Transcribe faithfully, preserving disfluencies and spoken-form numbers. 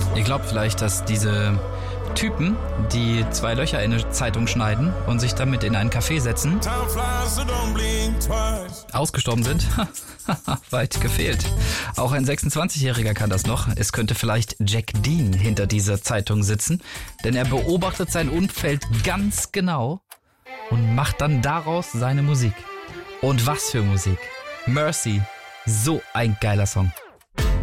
Ihr glaubt vielleicht, dass diese Typen, die zwei Löcher in eine Zeitung schneiden und sich damit in einen Café setzen, ausgestorben sind? Weit gefehlt. Auch ein sechsundzwanzigjähriger kann das noch. Es könnte vielleicht Jack Dean hinter dieser Zeitung sitzen, denn er beobachtet sein Umfeld ganz genau und macht dann daraus seine Musik. Und was für Musik. Mercy, so ein geiler Song.